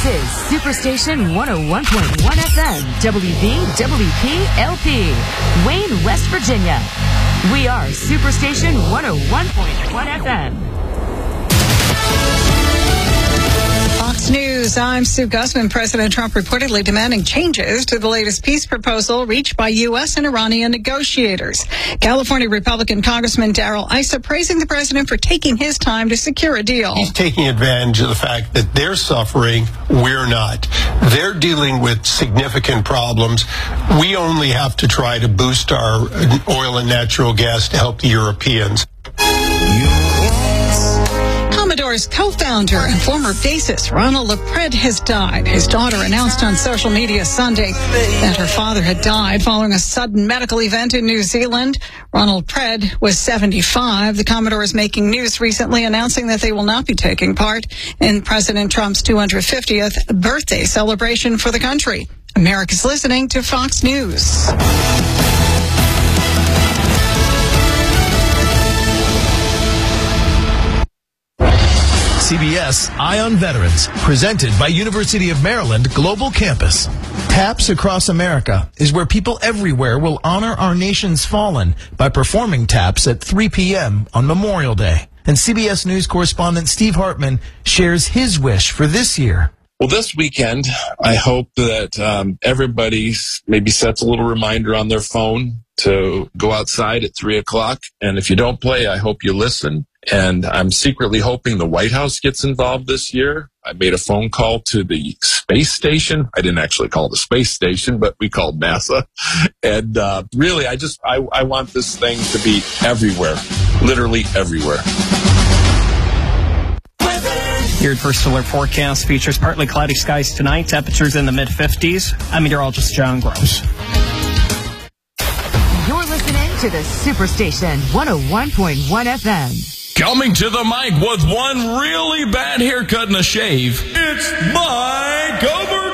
is Superstation 101.1 FM, WVWP LP, Wayne, West Virginia. We are Superstation 101.1 FM. Fox News, I'm Sue Guzman. President Trump reportedly demanding changes to the latest peace proposal reached by U.S. and Iranian negotiators. California Republican Congressman Darrell Issa praising the president for taking his time to secure a deal. He's taking advantage of the fact that they're suffering, we're not. They're dealing with significant problems. We only have to try to boost our oil and natural gas to help the Europeans. Commodore's co-founder and former bassist Ronald LaPred has died. His daughter announced on social media Sunday that her father had died following a sudden medical event in New Zealand. Ronald LaPred was 75. The Commodore is making news recently announcing that they will not be taking part in President Trump's 250th birthday celebration for the country. America's listening to Fox News. CBS Eye on Veterans, presented by University of Maryland Global Campus. TAPS Across America is where people everywhere will honor our nation's fallen by performing TAPS at 3 p.m. on Memorial Day. And CBS News correspondent Steve Hartman shares his wish for this year. Well, this weekend, I hope that everybody maybe sets a little reminder on their phone to go outside at 3 o'clock. And if you don't play, I hope you listen. And I'm secretly hoping the White House gets involved this year. I made a phone call to the space station. I didn't actually call the space station, but we called NASA. And really, I want this thing to be everywhere, literally everywhere. Your first alert forecast features partly cloudy skies tonight, temperatures in the mid-50s. I'm meteorologist John Gross. You're listening to the Superstation 101.1 FM. Coming to the mic with one really bad haircut and a shave, it's Mike Over.